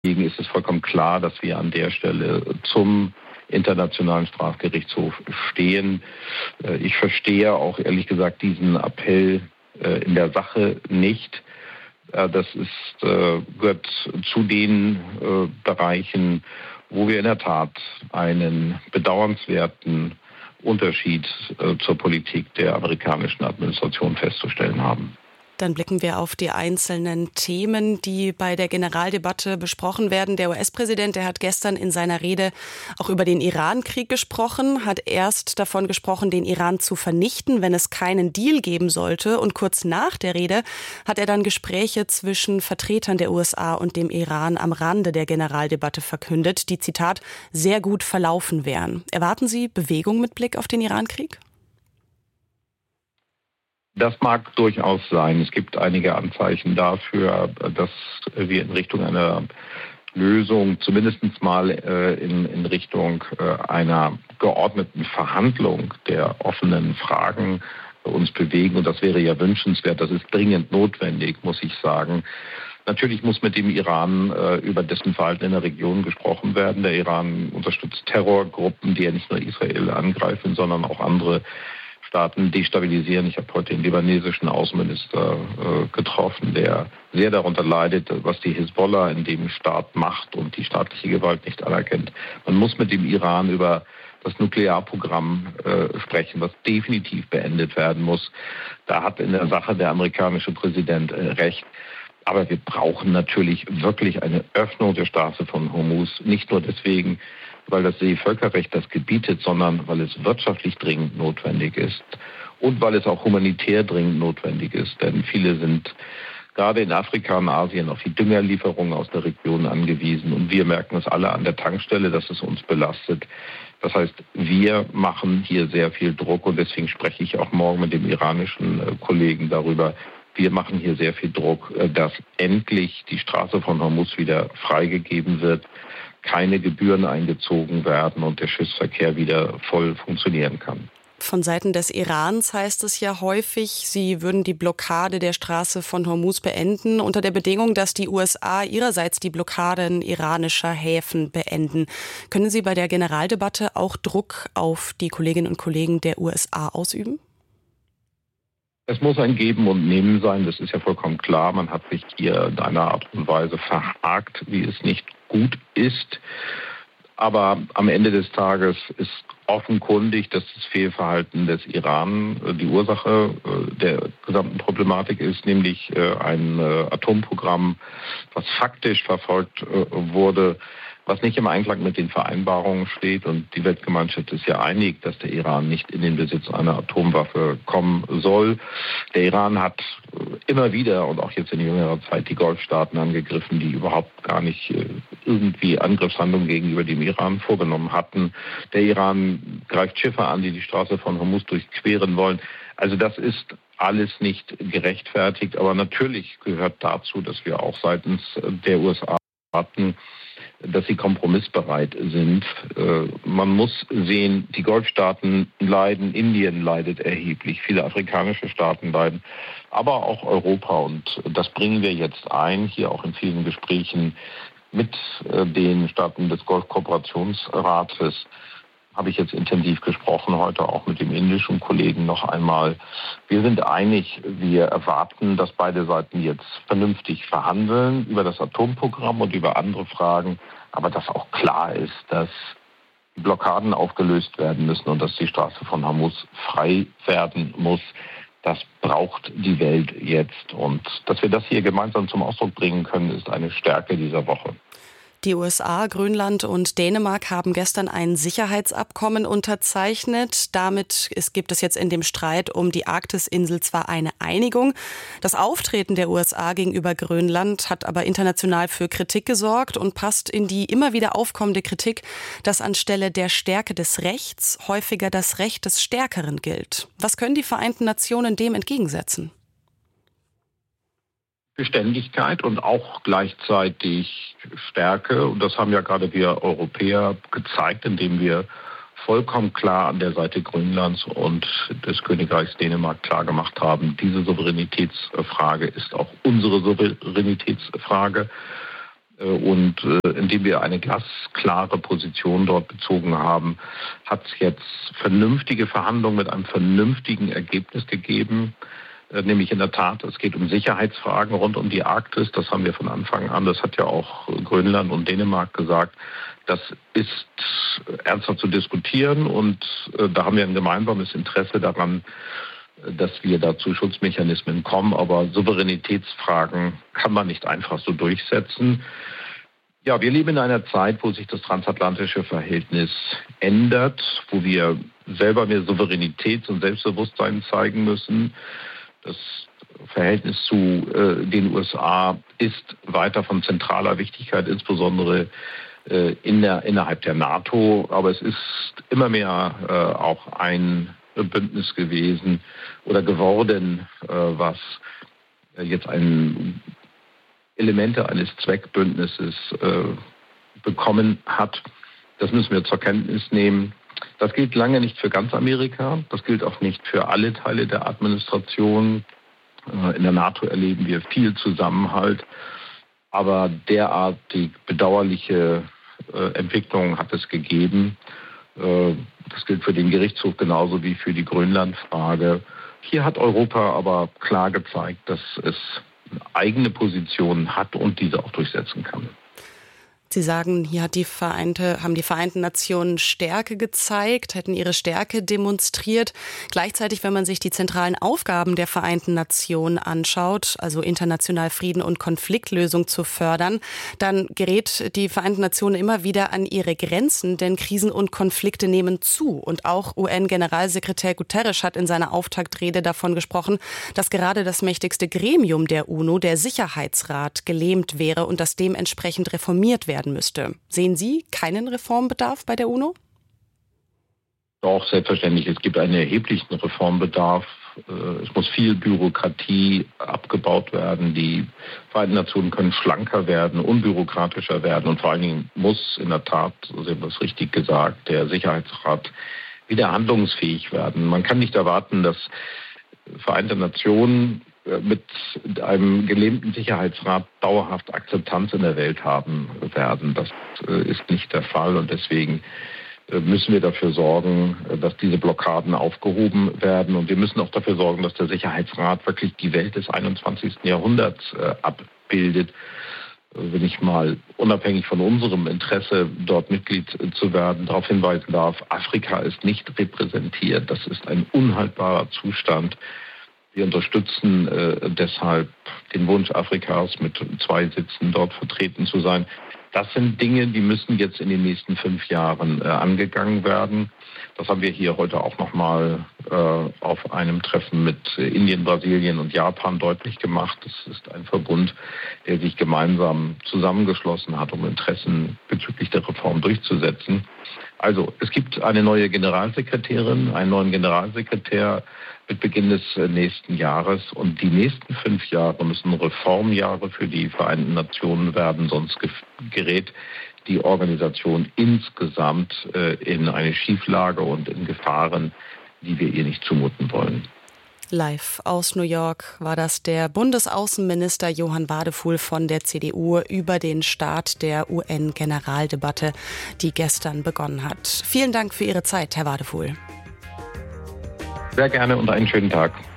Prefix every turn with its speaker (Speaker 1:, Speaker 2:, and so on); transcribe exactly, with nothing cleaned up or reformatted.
Speaker 1: Deswegen ist es vollkommen klar, dass wir an der Stelle zum Internationalen Strafgerichtshof stehen. Ich verstehe auch ehrlich gesagt diesen Appell in der Sache nicht. Das ist, gehört zu den Bereichen, wo wir in der Tat einen bedauernswerten Unterschied zur Politik der amerikanischen Administration festzustellen haben.
Speaker 2: Dann blicken wir auf die einzelnen Themen, die bei der Generaldebatte besprochen werden. Der U S-Präsident, der hat gestern in seiner Rede auch über den Iran-Krieg gesprochen, hat erst davon gesprochen, den Iran zu vernichten, wenn es keinen Deal geben sollte. Und kurz nach der Rede hat er dann Gespräche zwischen Vertretern der U S A und dem Iran am Rande der Generaldebatte verkündet, die, Zitat, sehr gut verlaufen wären. Erwarten Sie Bewegung mit Blick auf den Iran-Krieg?
Speaker 1: Das mag durchaus sein. Es gibt einige Anzeichen dafür, dass wir in Richtung einer Lösung, zumindest mal äh, in, in Richtung äh, einer geordneten Verhandlung der offenen Fragen uns bewegen. Und das wäre ja wünschenswert. Das ist dringend notwendig, muss ich sagen. Natürlich muss mit dem Iran äh, über dessen Verhalten in der Region gesprochen werden. Der Iran unterstützt Terrorgruppen, die ja nicht nur Israel angreifen, sondern auch andere Staaten destabilisieren. Ich habe heute den libanesischen Außenminister äh, getroffen, der sehr darunter leidet, was die Hisbollah in dem Staat macht und die staatliche Gewalt nicht anerkennt. Man muss mit dem Iran über das Nuklearprogramm äh, sprechen, was definitiv beendet werden muss. Da hat in der Sache der amerikanische Präsident äh, recht. Aber wir brauchen natürlich wirklich eine Öffnung der Straße von Hormuz. Nicht nur deswegen, weil das Seevölkerrecht das gebietet, sondern weil es wirtschaftlich dringend notwendig ist und weil es auch humanitär dringend notwendig ist. Denn viele sind gerade in Afrika und Asien auf die Düngerlieferungen aus der Region angewiesen. Und wir merken es alle an der Tankstelle, dass es uns belastet. Das heißt, wir machen hier sehr viel Druck und deswegen spreche ich auch morgen mit dem iranischen Kollegen darüber. Wir machen hier sehr viel Druck, dass endlich die Straße von Hormuz wieder freigegeben wird, keine Gebühren eingezogen werden und der Schiffsverkehr wieder voll funktionieren kann.
Speaker 2: Von Seiten des Irans heißt es ja häufig, sie würden die Blockade der Straße von Hormuz beenden, unter der Bedingung, dass die U S A ihrerseits die Blockaden iranischer Häfen beenden. Können Sie bei der Generaldebatte auch Druck auf die Kolleginnen und Kollegen der U S A ausüben?
Speaker 1: Es muss ein Geben und Nehmen sein, das ist ja vollkommen klar. Man hat sich hier in einer Art und Weise verhakt, wie es nicht gut ist. Aber am Ende des Tages ist offenkundig, dass das Fehlverhalten des Iran die Ursache der gesamten Problematik ist, nämlich ein Atomprogramm, was faktisch verfolgt wurde, was nicht im Einklang mit den Vereinbarungen steht. Und die Weltgemeinschaft ist ja einig, dass der Iran nicht in den Besitz einer Atomwaffe kommen soll. Der Iran hat immer wieder und auch jetzt in jüngerer Zeit die Golfstaaten angegriffen, die überhaupt gar nicht irgendwie Angriffshandlungen gegenüber dem Iran vorgenommen hatten. Der Iran greift Schiffe an, die die Straße von Hormuz durchqueren wollen. Also das ist alles nicht gerechtfertigt. Aber natürlich gehört dazu, dass wir auch seitens der U S A hatten, dass sie kompromissbereit sind. Man muss sehen, die Golfstaaten leiden, Indien leidet erheblich, viele afrikanische Staaten leiden, aber auch Europa. Und das bringen wir jetzt ein, hier auch in vielen Gesprächen mit den Staaten des Golfkooperationsrates. Habe ich jetzt intensiv gesprochen, heute auch mit dem indischen Kollegen noch einmal. Wir sind einig, wir erwarten, dass beide Seiten jetzt vernünftig verhandeln über das Atomprogramm und über andere Fragen, aber dass auch klar ist, dass die Blockaden aufgelöst werden müssen und dass die Straße von Hormuz frei werden muss. Das braucht die Welt jetzt. Und dass wir das hier gemeinsam zum Ausdruck bringen können, ist eine Stärke dieser Woche.
Speaker 2: Die U S A, Grönland und Dänemark haben gestern ein Sicherheitsabkommen unterzeichnet. Damit es gibt es jetzt in dem Streit um die Arktisinsel zwar eine Einigung. Das Auftreten der U S A gegenüber Grönland hat aber international für Kritik gesorgt und passt in die immer wieder aufkommende Kritik, dass anstelle der Stärke des Rechts häufiger das Recht des Stärkeren gilt. Was können die Vereinten Nationen dem entgegensetzen?
Speaker 1: Beständigkeit und auch gleichzeitig Stärke. Und das haben ja gerade wir Europäer gezeigt, indem wir vollkommen klar an der Seite Grönlands und des Königreichs Dänemark klargemacht haben, diese Souveränitätsfrage ist auch unsere Souveränitätsfrage. Und indem wir eine glasklare Position dort bezogen haben, hat es jetzt vernünftige Verhandlungen mit einem vernünftigen Ergebnis gegeben. Nämlich in der Tat, es geht um Sicherheitsfragen rund um die Arktis. Das haben wir von Anfang an, das hat ja auch Grönland und Dänemark gesagt. Das ist ernsthaft zu diskutieren und da haben wir ein gemeinsames Interesse daran, dass wir da zu Schutzmechanismen kommen. Aber Souveränitätsfragen kann man nicht einfach so durchsetzen. Ja, wir leben in einer Zeit, wo sich das transatlantische Verhältnis ändert, wo wir selber mehr Souveränität und Selbstbewusstsein zeigen müssen. Das Verhältnis zu äh, den U S A ist weiter von zentraler Wichtigkeit, insbesondere äh, in der, innerhalb der NATO. Aber es ist immer mehr äh, auch ein Bündnis gewesen oder geworden, äh, was äh, jetzt ein Elemente eines Zweckbündnisses äh, bekommen hat. Das müssen wir zur Kenntnis nehmen. Das gilt lange nicht für ganz Amerika. Das gilt auch nicht für alle Teile der Administration. In der NATO erleben wir viel Zusammenhalt. Aber derartig bedauerliche äh, Entwicklungen hat es gegeben. Äh, das gilt für den Gerichtshof genauso wie für die Grönlandfrage. Hier hat Europa aber klar gezeigt, dass es eigene Positionen hat und diese auch durchsetzen kann.
Speaker 2: Sie sagen, hier hat die Vereinte, haben die Vereinten Nationen Stärke gezeigt, hätten ihre Stärke demonstriert. Gleichzeitig, wenn man sich die zentralen Aufgaben der Vereinten Nationen anschaut, also international Frieden und Konfliktlösung zu fördern, dann gerät die Vereinten Nationen immer wieder an ihre Grenzen, denn Krisen und Konflikte nehmen zu. Und auch U N-Generalsekretär Guterres hat in seiner Auftaktrede davon gesprochen, dass gerade das mächtigste Gremium der UNO, der Sicherheitsrat, gelähmt wäre und das dementsprechend reformiert werden müsste. Sehen Sie keinen Reformbedarf bei der UNO?
Speaker 1: Doch, selbstverständlich. Es gibt einen erheblichen Reformbedarf. Es muss viel Bürokratie abgebaut werden. Die Vereinten Nationen können schlanker werden, unbürokratischer werden und vor allen Dingen muss in der Tat, Sie haben das richtig gesagt, der Sicherheitsrat wieder handlungsfähig werden. Man kann nicht erwarten, dass Vereinte Nationen mit einem gelähmten Sicherheitsrat dauerhaft Akzeptanz in der Welt haben werden. Das ist nicht der Fall und deswegen müssen wir dafür sorgen, dass diese Blockaden aufgehoben werden und wir müssen auch dafür sorgen, dass der Sicherheitsrat wirklich die Welt des einundzwanzigsten Jahrhunderts abbildet. Wenn ich mal unabhängig von unserem Interesse, dort Mitglied zu werden, darauf hinweisen darf, Afrika ist nicht repräsentiert. Das ist ein unhaltbarer Zustand. Wir unterstützen äh, deshalb den Wunsch Afrikas, mit zwei Sitzen dort vertreten zu sein. Das sind Dinge, die müssen jetzt in den nächsten fünf Jahren äh, angegangen werden. Das haben wir hier heute auch nochmal äh, auf einem Treffen mit äh, Indien, Brasilien und Japan deutlich gemacht. Das ist ein Verbund, der sich gemeinsam zusammengeschlossen hat, um Interessen bezüglich der Reform durchzusetzen. Also es gibt eine neue Generalsekretärin, einen neuen Generalsekretär mit Beginn des nächsten Jahres. Und die nächsten fünf Jahre müssen Reformjahre für die Vereinten Nationen werden, sonst gerät die Organisation insgesamt in eine Schieflage und in Gefahren, die wir ihr nicht zumuten wollen.
Speaker 2: Live aus New York war das der Bundesaußenminister Johann Wadefuhl von der C D U über den Start der U N-Generaldebatte, die gestern begonnen hat. Vielen Dank für Ihre Zeit, Herr Wadefuhl.
Speaker 1: Sehr gerne und einen schönen Tag.